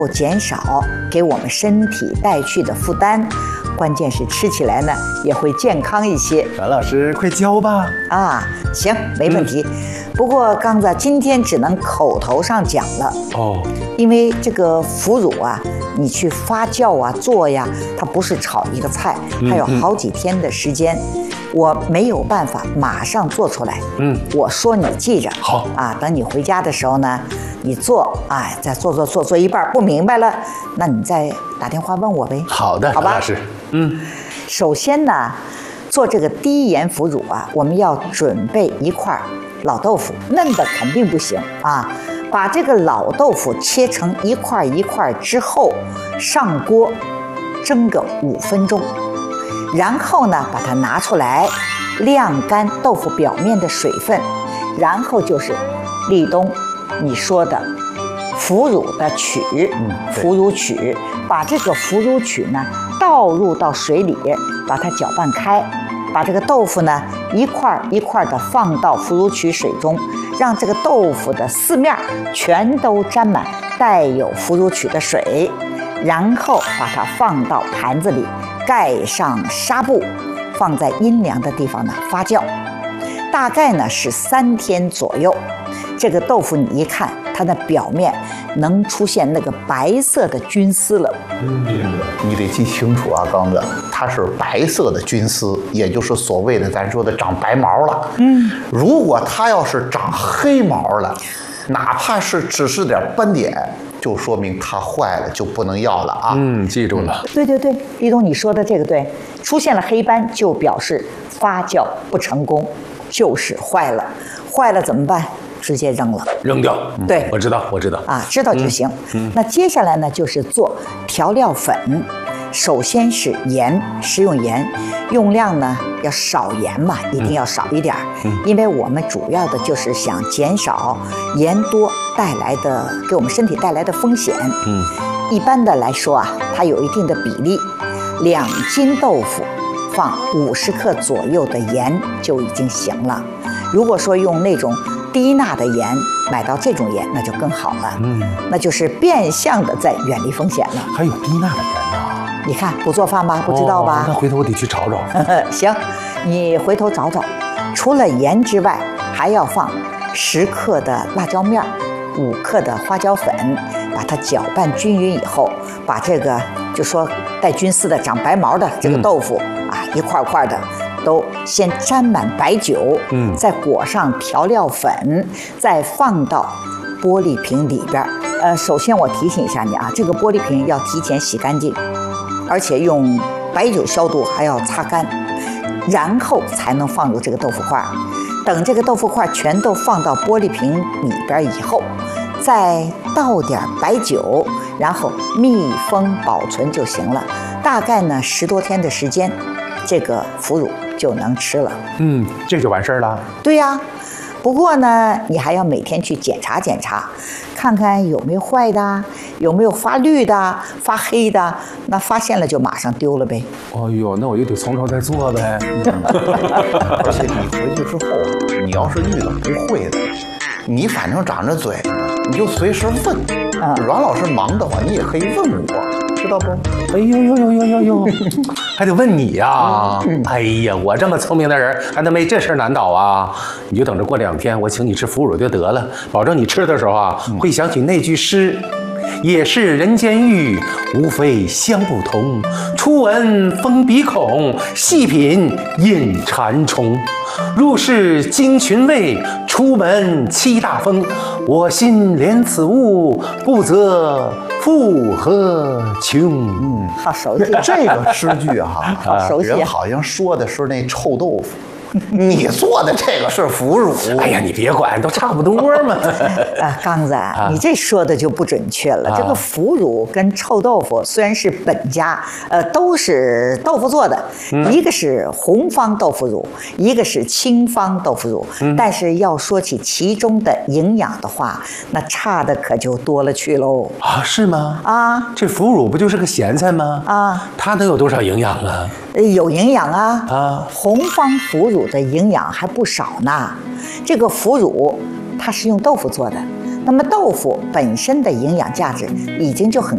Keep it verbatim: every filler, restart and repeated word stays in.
减少给我们身体带去的负担，关键是吃起来呢也会健康一些。 阮老师，快教吧！ 啊，行，没问题。嗯、不过刚子今天只能口头上讲了哦，因为这个腐乳啊，你去发酵啊做呀，它不是炒一个菜，它有好几天的时间。嗯嗯我没有办法马上做出来，嗯，我说你记着， 好啊，等你回家的时候呢，你做，哎，再做做做做一半不明白了，那你再打电话问我呗。 好的， 好吧， 老师，嗯， 首先呢，做这个低盐腐乳啊，我们要准备一块老豆腐，嫩的肯定不行啊，把这个老豆腐切成一块一块之后，上锅蒸个五分钟。然后呢，把它拿出来，晾干豆腐表面的水分，然后就是立冬你说的腐乳的曲，嗯，腐乳曲，把这个腐乳曲呢倒入到水里，把它搅拌开，把这个豆腐呢一块一块的放到腐乳曲水中，让这个豆腐的四面全都沾满带有腐乳曲的水，然后把它放到盘子里。盖上纱布，放在阴凉的地方呢发酵，大概呢是三天左右。这个豆腐你一看，它的表面能出现那个白色的菌丝了。 嗯，你得记清楚啊，刚子，它是白色的菌丝，也就是所谓的咱说的长白毛了。嗯，如果它要是长黑毛了，哪怕是只是点斑点，就说明它坏了，就不能要了啊！ 嗯，记住了。 对对对，立冬你说的这个对，出现了黑斑就表示发酵不成功，就是坏了。坏了怎么办？直接扔了， 扔掉。 对， 我知道，我知道啊，知道就行。嗯嗯、那接下来呢，就是做调料粉。首先是盐，食用盐，用量呢要少盐嘛，一定要少一点，嗯、因为我们主要的就是想减少盐多带来的给我们身体带来的风险。嗯，一般的来说啊，它有一定的比例，两斤豆腐放五十克左右的盐就已经行了。如果说用那种低钠的盐，买到这种盐那就更好了。嗯，那就是变相的在远离风险了。 还有低钠的盐呢？ 你看不做饭吧，不知道吧？ 哦、那回头我得去找找。 行，你回头找找。除了盐之外，还要放十克的辣椒面，五克的花椒粉，把它搅拌均匀以后，把这个就说带菌丝的、长白毛的这个豆腐、嗯、啊，一块块的。都先沾满白酒，嗯，再裹上调料粉，再放到玻璃瓶里边。呃，首先我提醒一下你啊，这个玻璃瓶要提前洗干净，而且用白酒消毒，还要擦干，然后才能放入这个豆腐块。等这个豆腐块全都放到玻璃瓶里边以后，再倒点白酒，然后密封保存就行了。大概呢十多天的时间，这个腐乳就能吃了。 嗯，这就完事儿了。 对呀、啊，不过呢，你还要每天去检查检查，看看有没有坏的，有没有发绿的、发黑的。那发现了就马上丢了呗。 哦呦，那我就得从头再做呗。 而且你回去之后，你要是遇到不会的，你反正长着嘴呢，你就随时问。嗯，阮老师忙的话，你也可以问我。知道不？ 哎呦呦呦呦呦呦，还得问你呀、啊！嗯、哎呀，我这么聪明的人，还能没这事难倒啊？你就等着过两天，我请你吃腐乳就得了，保证你吃的时候啊，嗯、会想起那句诗：“也是人间玉，无非香不同。初闻风鼻孔，细品饮馋虫。入室惊群味，出门七大风。我心怜此物，不择复何穷。” 嗯，好熟悉这个诗句哈， 好熟悉。 人好像说的是那臭豆腐。你做的这个是腐乳。 哎呀，你别管，都差不多嘛。 啊，刚子，啊、你这说的就不准确了。啊、这个腐乳跟臭豆腐虽然是本家，呃，都是豆腐做的，嗯、一个是红方豆腐乳，一个是青方豆腐乳。嗯、但是要说起其中的营养的话，那差的可就多了去喽。 啊，是吗？ 啊， 这腐乳不就是个咸菜吗？ 啊， 它能有多少营养啊？ 有营养啊！ 啊， 红方腐乳的营养还不少呢。这个腐乳它是用豆腐做的，那么豆腐本身的营养价值已经就很